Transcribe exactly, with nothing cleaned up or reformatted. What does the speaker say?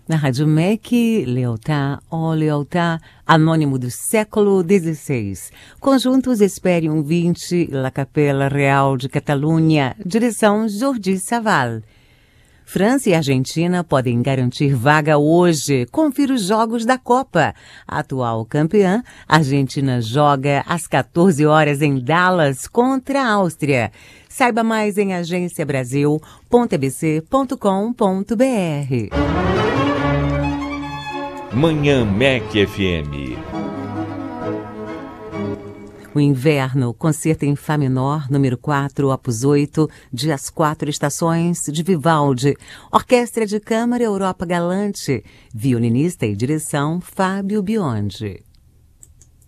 Na Rádio M E C, Lealtá, ó Lealtá, anônimo do século dezesseis. Conjuntos Esperium vinte, La Capela Real de Catalunha, direção Jordi Savall. França e Argentina podem garantir vaga hoje. Confira os jogos da Copa. A atual campeã, Argentina joga às quatorze horas em Dallas contra a Áustria. Saiba mais em agência brasil ponto e b c ponto com ponto b r. Manhã M E C F M. O Inverno, concerto em Fá menor, número quatro, opus oito, de As Quatro Estações, de Vivaldi. Orquestra de Câmara Europa Galante. Violinista e direção, Fábio Biondi.